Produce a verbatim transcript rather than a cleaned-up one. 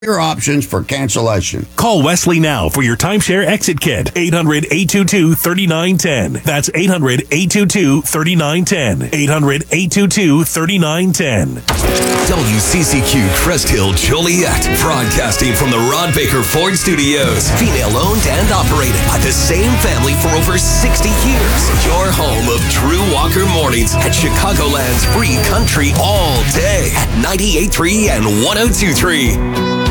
your options for cancellation. Call Wesley now for your timeshare exit kit. eight hundred, eight two two, three nine one zero. That's eight hundred, eight two two, three nine one zero. eight hundred, eight two two, three nine one zero. W C C Q Crest Hill Joliet, broadcasting from the Rod Baker Ford Studios. Female owned and operated by the same family for over sixty years. Your home of Drew Walker Mornings at Chicagoland's free country all day at ninety-eight point three and one oh two point three.